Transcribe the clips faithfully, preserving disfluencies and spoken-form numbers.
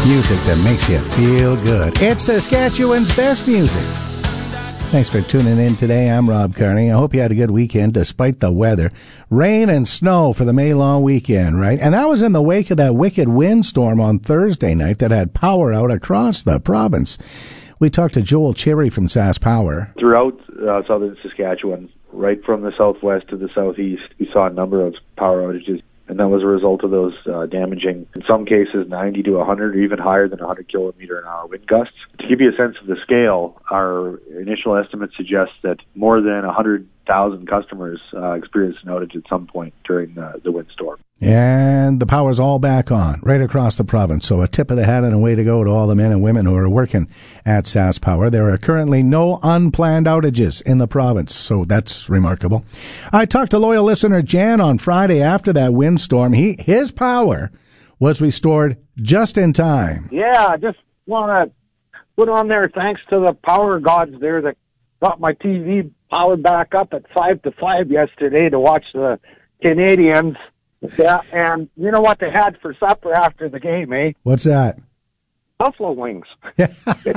Music that makes you feel good. It's Saskatchewan's best music. Thanks for tuning in today. I'm Rob Carney. I hope you had a good weekend despite the weather. Rain and snow for the May long weekend, right? And that was in the wake of that wicked windstorm on Thursday night that had power out across the province. We talked to Joel Cherry from Sask Power. Throughout uh, southern Saskatchewan, right from the southwest to the southeast, we saw a number of power outages. And that was a result of those uh, damaging, in some cases, ninety to one hundred or even higher than one hundred kilometer an hour wind gusts. To give you a sense of the scale, our initial estimate suggests that more than one hundred thousand customers uh, experienced an outage at some point during the, the windstorm. And the power's all back on, right across the province. So a tip of the hat and a way to go to all the men and women who are working at Sask Power. There are currently no unplanned outages in the province, so that's remarkable. I talked to loyal listener Jan on Friday after that windstorm. He His power was restored just in time. Yeah, I just want to put on there thanks to the power gods there that got my T V powered back up at five to five yesterday to watch the Canadians. Yeah, and you know what they had for supper after the game, eh? What's that? Buffalo wings. Yeah,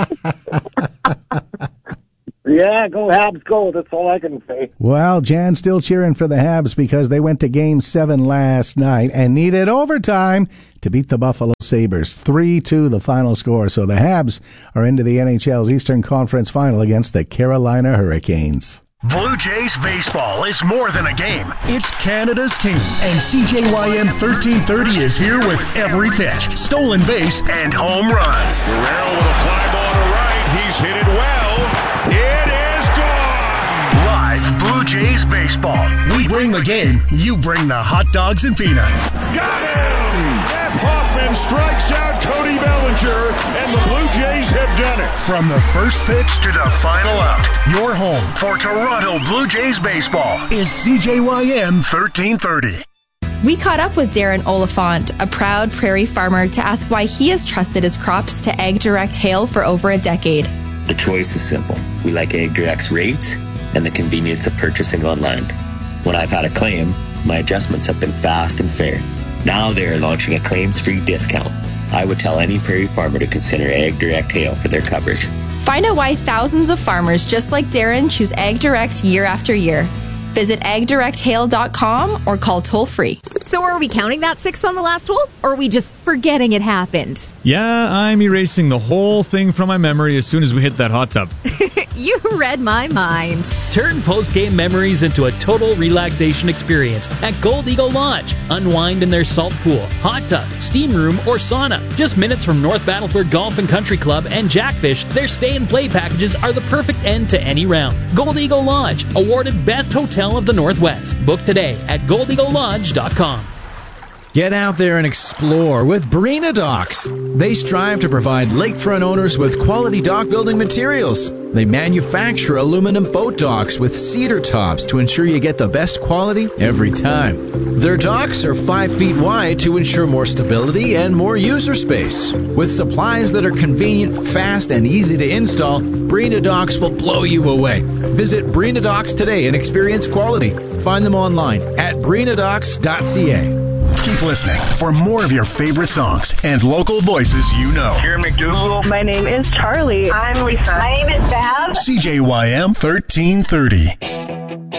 go Habs, go. That's all I can say. Well, Jan's still cheering for the Habs because they went to Game seven last night and needed overtime to beat the Buffalo Sabres. three two the final score. So the Habs are into the N H L's Eastern Conference Final against the Carolina Hurricanes. Blue Jays baseball is more than a game. It's Canada's team. And C J Y M thirteen thirty is here with every pitch, stolen base, and home run. Guerrero with a fly ball to right. He's hit it well. It is gone. Live Blue Jays baseball. We bring the game. You bring the hot dogs and peanuts. Got him! Jeff Hoffman strikes out Cody Bellinger, and the Blue Jays have done it. From the first pitch to the final out, your home for Toronto Blue Jays baseball is C J Y M thirteen thirty. We caught up with Darren Oliphant, a proud prairie farmer, to ask why he has trusted his crops to AgDirect Hail for over a decade. The choice is simple. We like AgDirect's rates and the convenience of purchasing online. When I've had a claim, my adjustments have been fast and fair. Now they are launching a claims-free discount. I would tell any prairie farmer to consider AgDirect Hail for their coverage. Find out why thousands of farmers just like Darren choose AgDirect year after year. Visit ag direct hail dot com or call toll-free. So are we counting that six on the last hole, or are we just forgetting it happened? Yeah, I'm erasing the whole thing from my memory as soon as we hit that hot tub. You read my mind. Turn post-game memories into a total relaxation experience at Gold Eagle Lodge. Unwind in their salt pool, hot tub, steam room, or sauna. Just minutes from North Battleford Golf and Country Club and Jackfish, their stay-and-play packages are the perfect end to any round. Gold Eagle Lodge, awarded Best Hotel of the Northwest. Book today at gold eagle lodge dot com. Get out there and explore with Barina Docks. They strive to provide lakefront owners with quality dock building materials. They manufacture aluminum boat docks with cedar tops to ensure you get the best quality every time. Their docks are five feet wide to ensure more stability and more user space. With supplies that are convenient, fast, and easy to install, Barina Docks will blow you away. Visit Barina Docks today and experience quality. Find them online at barina docks dot c a. Keep listening for more of your favorite songs and local voices you know. Here in McDougal. My name is Charlie. I'm Lisa. My name is Bab. C J Y M thirteen thirty.